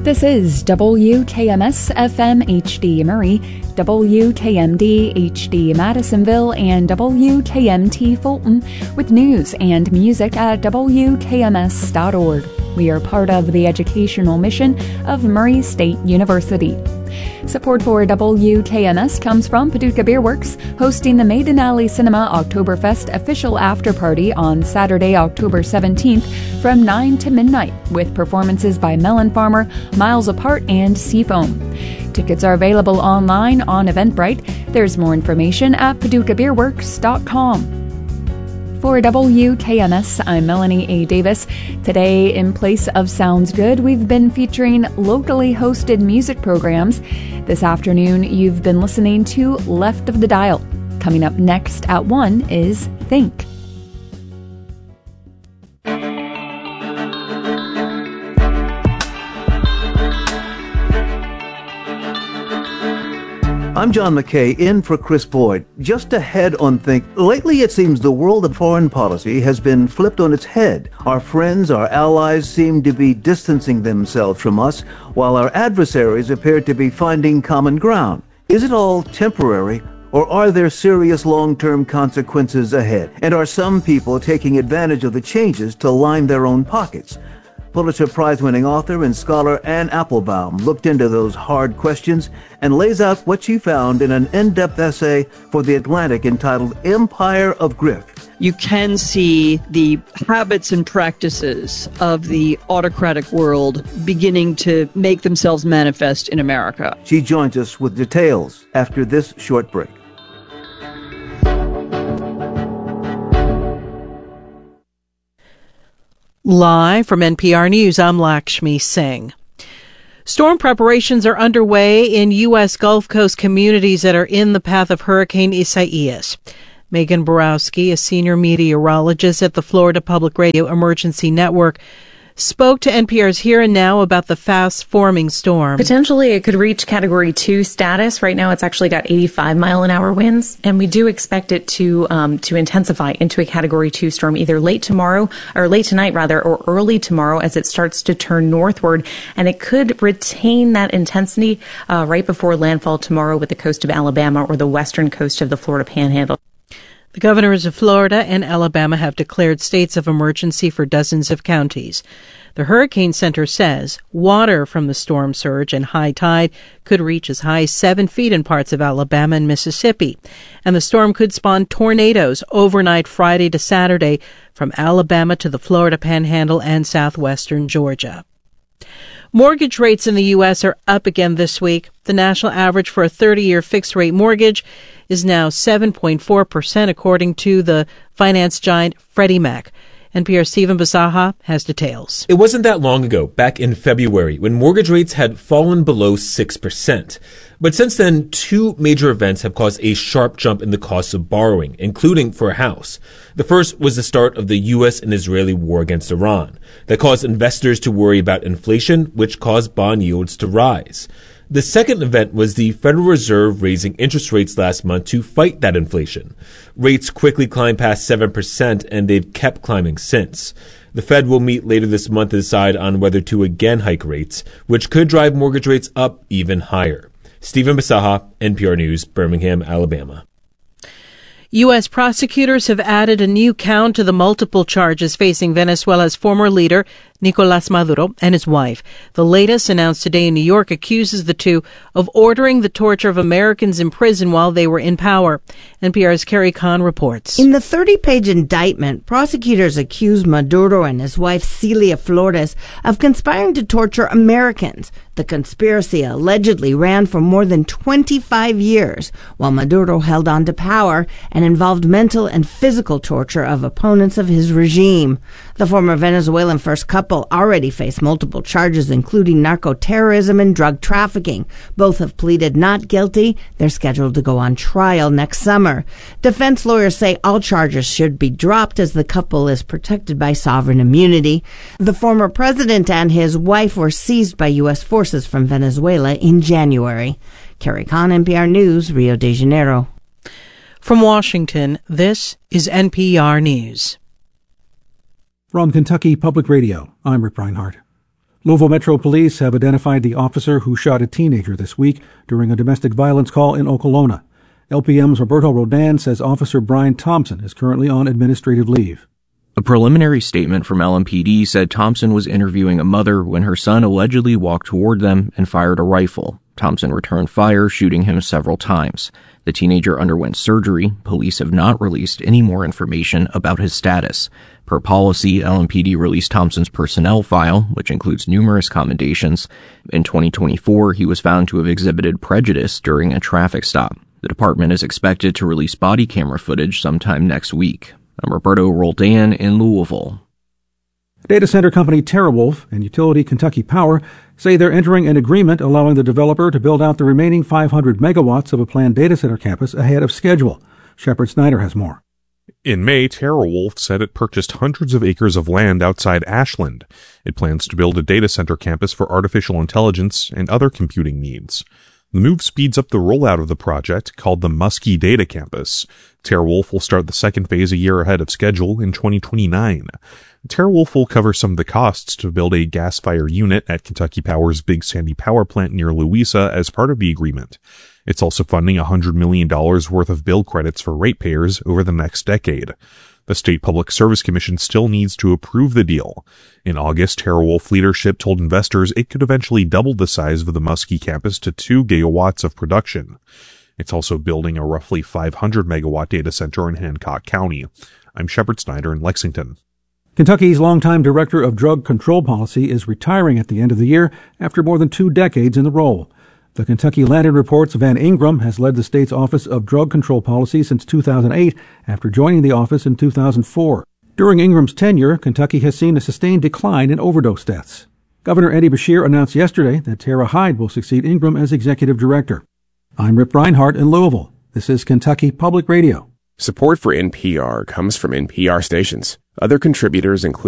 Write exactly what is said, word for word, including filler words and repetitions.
This is W K M S F M H D Murray, W K M D H D Madisonville, and W K M T Fulton with news and music at W K M S dot org. We are part of the educational mission of Murray State University. Support for W K M S comes from Paducah Beer Works, hosting the Maiden Alley Cinema Oktoberfest official after-party on Saturday, October seventeenth from nine to midnight, with performances by Melon Farmer, Miles Apart, and Seafoam. Tickets are available online on Eventbrite. There's more information at paducah beer works dot com. For W K M S, I'm Melanie A. Davis. Today, in place of Sounds Good, we've been featuring locally hosted music programs. This afternoon, you've been listening to Left of the Dial. Coming up next at one is Think. I'm John McKay, in for Chris Boyd. Just ahead on Think. Lately, it seems the world of foreign policy has been flipped on its head. Our friends, our allies seem to be distancing themselves from us, while our adversaries appear to be finding common ground. Is it all temporary, or are there serious long-term consequences ahead? And are some people taking advantage of the changes to line their own pockets? Pulitzer Prize-winning author and scholar Anne Applebaum looked into those hard questions and lays out what she found in an in-depth essay for The Atlantic entitled Empire of Grift. You can see the habits and practices of the autocratic world beginning to make themselves manifest in America. She joins us with details after this short break. Live from N P R News, I'm Lakshmi Singh. Storm preparations are underway in U S Gulf Coast communities that are in the path of Hurricane Isaias. Megan Borowski, a senior meteorologist at the Florida Public Radio Emergency Network, spoke to N P R's Here and Now about the fast-forming storm. Potentially, it could reach Category two status. Right now, it's actually got eighty-five mile an hour winds, and we do expect it to um, to intensify into a Category two storm either late tomorrow, or late tonight, rather, or early tomorrow as it starts to turn northward, and it could retain that intensity uh, right before landfall tomorrow with the coast of Alabama or the western coast of the Florida Panhandle. The governors of Florida and Alabama have declared states of emergency for dozens of counties. The Hurricane Center says water from the storm surge and high tide could reach as high as seven feet in parts of Alabama and Mississippi, and the storm could spawn tornadoes overnight Friday to Saturday from Alabama to the Florida Panhandle and southwestern Georgia. Mortgage rates in the U S are up again this week. The national average for a thirty-year fixed-rate mortgage is now seven point four percent, according to the finance giant Freddie Mac. N P R's Stephen Basaha has details. It wasn't that long ago, back in February, when mortgage rates had fallen below six percent. But since then, two major events have caused a sharp jump in the cost of borrowing, including for a house. The first was the start of the U S and Israeli war against Iran. That caused investors to worry about inflation, which caused bond yields to rise. The second event was the Federal Reserve raising interest rates last month to fight that inflation. Rates quickly climbed past seven percent, and they've kept climbing since. The Fed will meet later this month to decide on whether to again hike rates, which could drive mortgage rates up even higher. Stephen Basaha, N P R News, Birmingham, Alabama. U S prosecutors have added a new count to the multiple charges facing Venezuela's former leader, Nicolás Maduro, and his wife. The latest, announced today in New York, accuses the two of ordering the torture of Americans in prison while they were in power. N P R's Carrie Kahn reports. In the thirty-page indictment, prosecutors accuse Maduro and his wife Celia Flores of conspiring to torture Americans. The conspiracy allegedly ran for more than twenty-five years, while Maduro held on to power, and involved mental and physical torture of opponents of his regime. The former Venezuelan first couple already face multiple charges, including narco-terrorism and drug trafficking. Both have pleaded not guilty. They're scheduled to go on trial next summer. Defense lawyers say all charges should be dropped as the couple is protected by sovereign immunity. The former president and his wife were seized by U S forces from Venezuela in January. Carrie Kahn, N P R News, Rio de Janeiro. From Washington, this is N P R News. From Kentucky Public Radio, I'm Rip Reinhardt. Louisville Metro Police have identified the officer who shot a teenager this week during a domestic violence call in Okolona. L P M's Roberto Rodan says Officer Brian Thompson is currently on administrative leave. A preliminary statement from L M P D said Thompson was interviewing a mother when her son allegedly walked toward them and fired a rifle. Thompson returned fire, shooting him several times. The teenager underwent surgery. Police have not released any more information about his status. Per policy, L M P D released Thompson's personnel file, which includes numerous commendations. In twenty twenty-four, he was found to have exhibited prejudice during a traffic stop. The department is expected to release body camera footage sometime next week. I'm Roberto Roldan in Louisville. Data center company TeraWulf and utility Kentucky Power say they're entering an agreement allowing the developer to build out the remaining five hundred megawatts of a planned data center campus ahead of schedule. Shepard Snyder has more. In May, TeraWulf said it purchased hundreds of acres of land outside Ashland. It plans to build a data center campus for artificial intelligence and other computing needs. The move speeds up the rollout of the project, called the Muskie Data Campus. TeraWulf will start the second phase a year ahead of schedule in twenty twenty-nine. TeraWulf will cover some of the costs to build a gas-fired unit at Kentucky Power's Big Sandy Power Plant near Louisa as part of the agreement. It's also funding one hundred million dollars worth of bill credits for ratepayers over the next decade. The State Public Service Commission still needs to approve the deal. In August, TeraWulf leadership told investors it could eventually double the size of the Muskie campus to two gigawatts of production. It's also building a roughly five hundred megawatt data center in Hancock County. I'm Shepard Snyder in Lexington. Kentucky's longtime director of drug control policy is retiring at the end of the year after more than two decades in the role. The Kentucky Lantern reports Van Ingram has led the state's Office of Drug Control Policy since two thousand eight after joining the office in two thousand four. During Ingram's tenure, Kentucky has seen a sustained decline in overdose deaths. Governor Eddie Beshear announced yesterday that Tara Hyde will succeed Ingram as executive director. I'm Rip Reinhardt in Louisville. This is Kentucky Public Radio. Support for N P R comes from N P R stations. Other contributors include